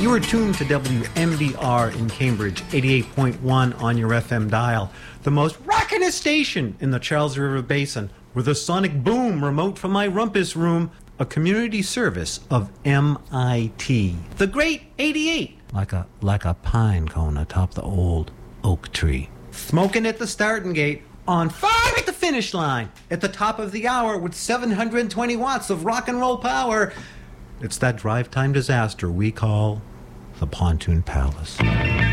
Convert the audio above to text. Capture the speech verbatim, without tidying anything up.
You are tuned to W M D R in Cambridge, eighty-eight point one on your F M dial, the most rockin'est station in the Charles River Basin, with a sonic boom remote from my rumpus room, a community service of M I T. The Great eighty-eight, like a like a pine cone atop the old oak tree. Smoking at the starting gate, on fire at the finish line, at the top of the hour with seven hundred twenty watts of rock and roll power. It's that drive time disaster we call the Pontoon Palace.